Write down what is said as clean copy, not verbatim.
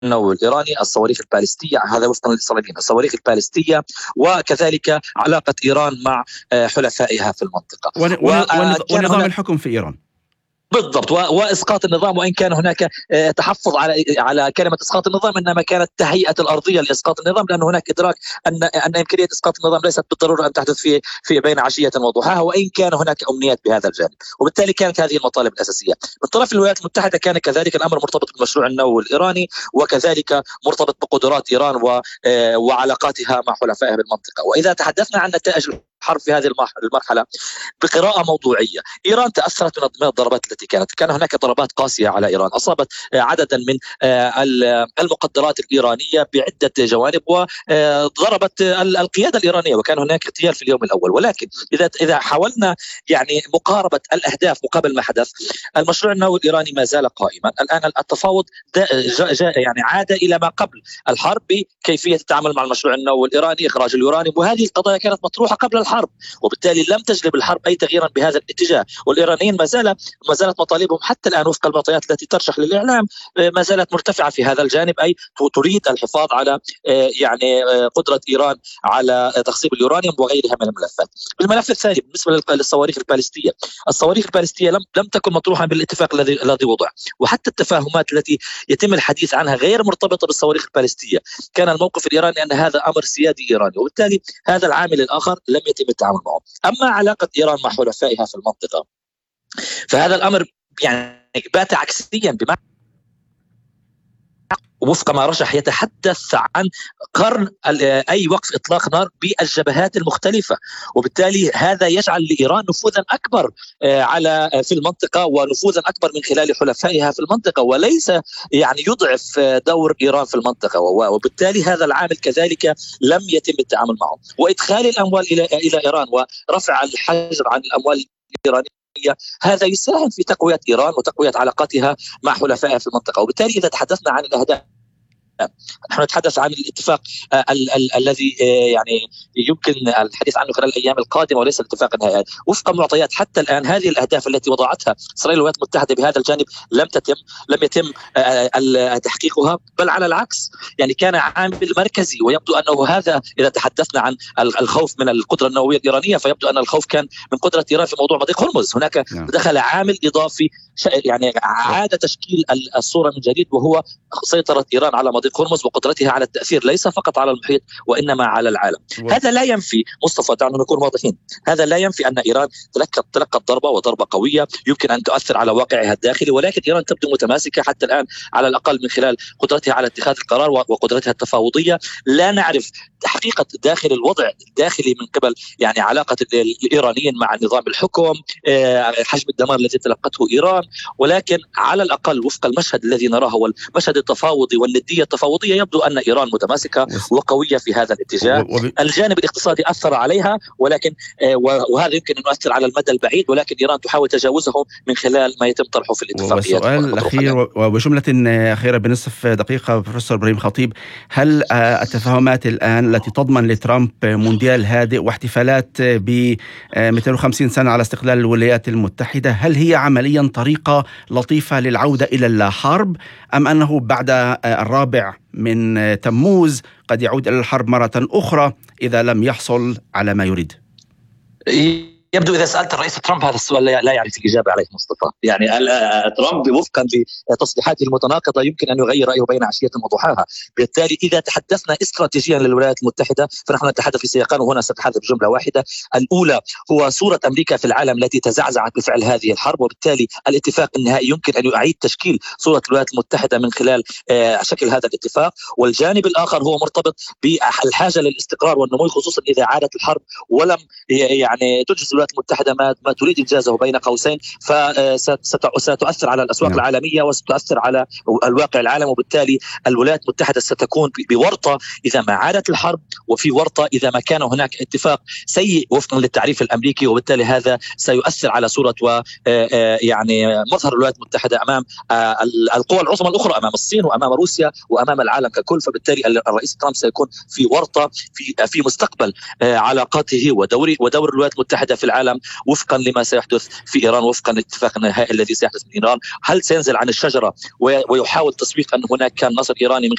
النووي الإيراني، الصواريخ البالستية، هذا وفقا للإسرائيليين، الصواريخ البالستية، وكذلك علاقة إيران مع حلفائها في المنطقة ونظام الحكم في إيران. بالضبط، واسقاط النظام، وان كان هناك تحفظ على كلمه اسقاط النظام، انما كانت تهيئه الارضيه لاسقاط النظام، لان هناك ادراك ان امكانيه اسقاط النظام ليست بالضروره ان تحدث في بين عشيه وضحاها، وان كان هناك امنيات بهذا الجانب. وبالتالي كانت هذه المطالب الاساسيه. من طرف الولايات المتحده كان كذلك الامر مرتبط بالمشروع النووي الايراني، وكذلك مرتبط بقدرات ايران وعلاقاتها مع حلفائها بالمنطقه. واذا تحدثنا عن نتائج الحرب في هذه المرحله بقراءه موضوعيه، ايران تاثرت من الضربات التي كان هناك ضربات قاسيه على ايران، اصابت عددا من المقدرات الايرانيه بعده جوانب، وضربت القياده الايرانيه، وكان هناك اغتيال في اليوم الاول. ولكن اذا حاولنا يعني مقاربه الاهداف مقابل ما حدث، المشروع النووي الايراني ما زال قائما. الان التفاوض يعني عاد الى ما قبل الحرب بكيفيه التعامل مع المشروع النووي الايراني، اخراج اليورانيوم، وهذه القضايا كانت مطروحه قبل الحرب، وبالتالي لم تجلب الحرب اي تغييرا بهذا الاتجاه. والايرانيين ما زالت مطالبهم حتى الان وفق المعطيات التي ترشح للاعلام ما زالت مرتفعه في هذا الجانب، اي تريد الحفاظ على يعني قدره ايران على تخصيب اليورانيوم وغيرها من الملفات. الملف الثاني بالنسبه للصواريخ البالستيه، الصواريخ البالستيه لم تكن مطروحه بالاتفاق الذي وضع، وحتى التفاهمات التي يتم الحديث عنها غير مرتبطه بالصواريخ البالستيه. كان الموقف الايراني ان هذا امر سيادي ايراني، وبالتالي هذا العامل الاخر لم يتم التعامل معه. اما علاقه ايران مع حلفائها في المنطقه، فهذا الامر يعني بات عكسيا، بمعنى وفق ما رشح يتحدث عن قرن أي وقف إطلاق نار بالجبهات المختلفة، وبالتالي هذا يجعل لإيران نفوذا أكبر في المنطقة، ونفوذا أكبر من خلال حلفائها في المنطقة، وليس يعني يضعف دور إيران في المنطقة. وبالتالي هذا العامل كذلك لم يتم التعامل معه. وإدخال الأموال إلى إيران ورفع الحجر عن الأموال الإيرانية، هذا يساهم في تقوية إيران وتقوية علاقاتها مع حلفائها في المنطقة. وبالتالي إذا تحدثنا عن الأهداف، نحن نتحدث عن الاتفاق الذي يعني يمكن الحديث عنه خلال الأيام القادمة، وليس الاتفاق النهائي. وفق معطيات حتى الآن هذه الأهداف التي وضعتها إسرائيل والولايات المتحدة بهذا الجانب لم يتم تحقيقها، بل على العكس، يعني كان عامل مركزي. ويبدو أنه هذا إذا تحدثنا عن الخوف من القدرة النووية الإيرانية، فيبدو أن الخوف كان من قدرة إيران في موضوع مضيق هرمز. هناك دخل عامل إضافي، يعني عاد تشكيل الصورة من جديد، وهو سيطرة إيران على مضيق هرمز وقدرتها على التأثير ليس فقط على المحيط وإنما على العالم. هذا لا ينفي، مصطفى دعنا نكون واضحين، هذا لا ينفي أن إيران تلقت ضربة وضربة قوية يمكن أن تؤثر على واقعها الداخلي، ولكن إيران تبدو متماسكة حتى الآن على الأقل من خلال قدرتها على اتخاذ القرار وقدرتها التفاوضية. لا نعرف حقيقة داخل الوضع الداخلي من قبل يعني علاقة الإيرانيين مع نظام الحكم، حجم الدمار الذي تلقته إيران، ولكن على الأقل وفق المشهد الذي نراه والمشهد التفاوضي والندية التفاوضية يبدو أن إيران متماسكة وقوية في هذا الاتجاه. الجانب الاقتصادي أثر عليها، ولكن وهذا يمكن أن يؤثر على المدى البعيد، ولكن إيران تحاول تجاوزه من خلال ما يتم طرحه في الاتفاقيات. والسؤال الأخير وبجملة أخيرة بنصف دقيقة بروفيسور إبراهيم خطيب، هل التفاهمات الآن التي تضمن لترامب مونديال هادئ واحتفالات ب 250 سنة على استقلال الولايات المتحدة، هل هي عمليا طريقة لطيفة للعودة إلى الحرب، أم أنه بعد 4 من تموز قد يعود إلى الحرب مرة أخرى إذا لم يحصل على ما يريد؟ يبدو إذا سألت الرئيس ترامب هذا السؤال لا يعرف الإجابة عليه مصطفى. يعني ترامب وفقا لتصريحاته المتناقضة يمكن أن يغير رأيه بين عشية وضحاها. بالتالي إذا تحدثنا استراتيجيا للولايات المتحدة فنحن نتحدث في سياقان، وهنا سأتحدث بجملة واحدة. الأولى هو صورة أمريكا في العالم التي تزعزعت بفعل هذه الحرب، وبالتالي الاتفاق النهائي يمكن أن يعيد تشكيل صورة الولايات المتحدة من خلال شكل هذا الاتفاق. والجانب الآخر هو مرتبط بالحاجة للاستقرار والنمو، خصوصا إذا عادت الحرب ولم يعني تنجز الولايات المتحدة ما تريد إنجازه بين قوسين، فستؤثر على الأسواق العالمية وستؤثر على الواقع العالمي. وبالتالي الولايات المتحدة ستكون بورطة إذا ما عادت الحرب، وفي ورطة إذا ما كان هناك اتفاق سيء وفقا للتعريف الأمريكي. وبالتالي هذا سيؤثر على صورة يعني مظهر الولايات المتحدة أمام القوى العظمى الأخرى، أمام الصين وأمام روسيا وأمام العالم ككل. فبالتالي الرئيس ترامب سيكون في ورطة في مستقبل علاقاته ودور الولايات المتحدة في العالم وفقا لما سيحدث في إيران، وفقا للاتفاق النهائي الذي سيحدث من إيران؟ هل سينزل عن الشجرة ويحاول تسويق أن هناك كان نصر إيراني من